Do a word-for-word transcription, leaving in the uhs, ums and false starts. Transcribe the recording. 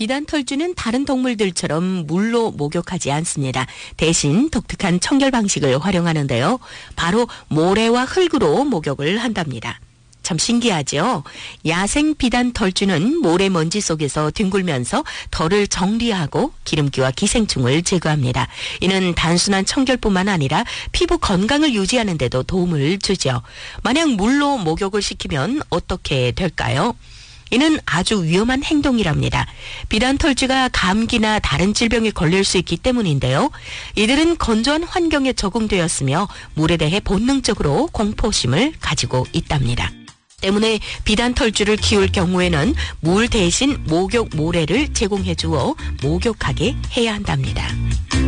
비단털쥐는 다른 동물들처럼 물로 목욕하지 않습니다. 대신 독특한 청결 방식을 활용하는데요. 바로 모래와 흙으로 목욕을 한답니다. 참 신기하죠? 야생 비단털쥐는 모래먼지 속에서 뒹굴면서 털을 정리하고 기름기와 기생충을 제거합니다. 이는 단순한 청결뿐만 아니라 피부 건강을 유지하는 데도 도움을 주죠. 만약 물로 목욕을 시키면 어떻게 될까요? 이는 아주 위험한 행동이랍니다. 비단털쥐가 감기나 다른 질병에 걸릴 수 있기 때문인데요. 이들은 건조한 환경에 적응되었으며 물에 대해 본능적으로 공포심을 가지고 있답니다. 때문에 비단털쥐를 키울 경우에는 물 대신 목욕 모래를 제공해 주어 목욕하게 해야 한답니다.